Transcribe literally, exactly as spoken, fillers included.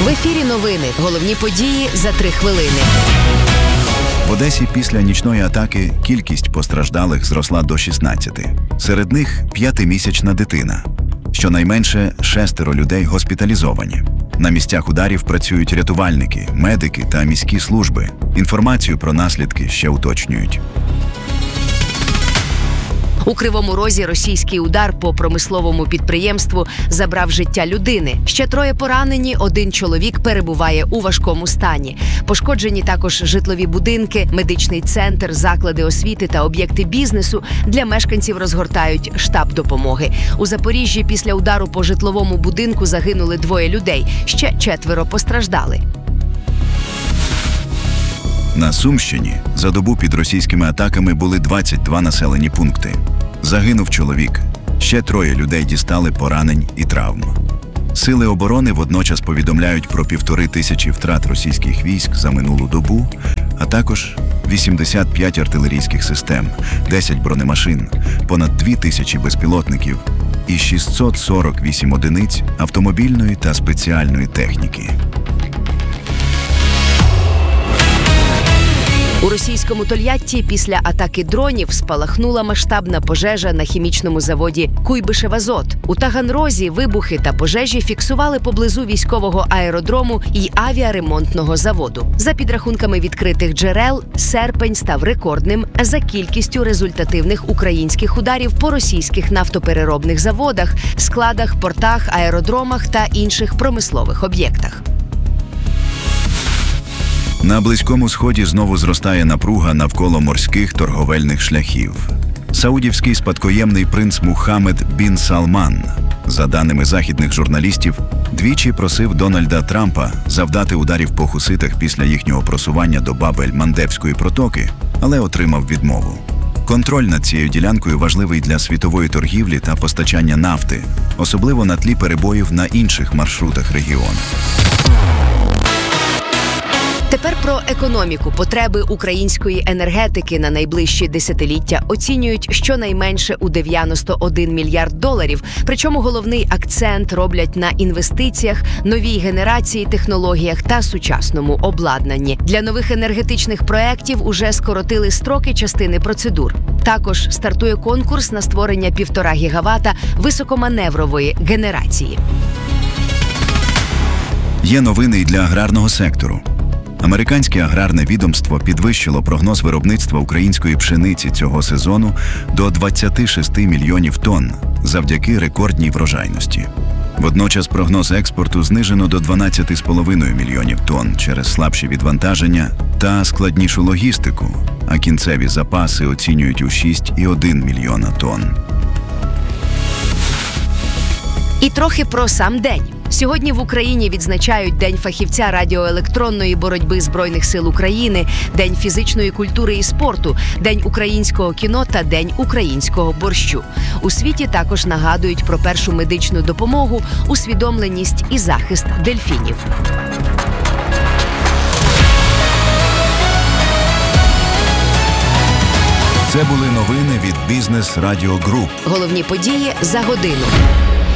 В ефірі новини. Головні події за три хвилини. В Одесі після нічної атаки кількість постраждалих зросла до шістнадцяти. Серед них п'ятимісячна дитина. Щонайменше шестеро людей госпіталізовані. На місцях ударів працюють рятувальники, медики та міські служби. Інформацію про наслідки ще уточнюють. У Кривому Розі російський удар по промисловому підприємству забрав життя людини. Ще троє поранені, один чоловік перебуває у важкому стані. Пошкоджені також житлові будинки, медичний центр, заклади освіти та об'єкти бізнесу. Для мешканців розгортають штаб допомоги. У Запоріжжі після удару по житловому будинку загинули двоє людей, ще четверо постраждали. На Сумщині за добу під російськими атаками були двадцять два населені пункти. Загинув чоловік. Ще троє людей дістали поранень і травм. Сили оборони водночас повідомляють про півтори тисячі втрат російських військ за минулу добу, а також вісімдесят п'ять артилерійських систем, десять бронемашин, понад дві тисячі безпілотників і шістсот сорок вісім одиниць автомобільної та спеціальної техніки. У російському Тольятті після атаки дронів спалахнула масштабна пожежа на хімічному заводі «Куйбишевазот». У Таганрозі вибухи та пожежі фіксували поблизу військового аеродрому і авіаремонтного заводу. За підрахунками відкритих джерел, серпень став рекордним за кількістю результативних українських ударів по російських нафтопереробних заводах, складах, портах, аеродромах та інших промислових об'єктах. На Близькому Сході знову зростає напруга навколо морських торговельних шляхів. Саудівський спадкоємний принц Мухаммед бін Салман, за даними західних журналістів, двічі просив Дональда Трампа завдати ударів по хуситах після їхнього просування до Бабель-Мандебської протоки, але отримав відмову. Контроль над цією ділянкою важливий для світової торгівлі та постачання нафти, особливо на тлі перебоїв на інших маршрутах регіону. Тепер про економіку. Потреби української енергетики на найближчі десятиліття оцінюють щонайменше у дев'яносто один мільярд доларів. Причому головний акцент роблять на інвестиціях, новій генерації, технологіях та сучасному обладнанні. Для нових енергетичних проєктів уже скоротили строки частини процедур. Також стартує конкурс на створення півтора гігавата високоманеврової генерації. Є новини й для аграрного сектору. Американське аграрне відомство підвищило прогноз виробництва української пшениці цього сезону до двадцяти шести мільйонів тонн завдяки рекордній врожайності. Водночас прогноз експорту знижено до дванадцяти з половиною мільйонів тонн через слабші відвантаження та складнішу логістику, а кінцеві запаси оцінюють у шість цілих одна десята мільйона тонн. І трохи про сам день. Сьогодні в Україні відзначають День фахівця радіоелектронної боротьби Збройних сил України, День фізичної культури і спорту, День українського кіно та День українського борщу. У світі також нагадують про першу медичну допомогу, усвідомленість і захист дельфінів. Це були новини від Бізнес Радіо Груп. Головні події за годину.